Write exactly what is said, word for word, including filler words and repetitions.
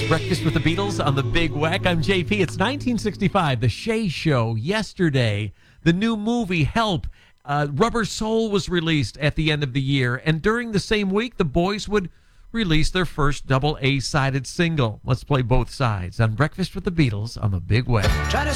Breakfast with the Beatles on the Big Wack. I'm J P. It's nineteen sixty-five, The Shay Show. Yesterday, the new movie Help, uh, Rubber Soul was released at the end of the year. And during the same week, the boys would release their first double A-sided single. Let's play both sides on Breakfast with the Beatles on the Big Wack.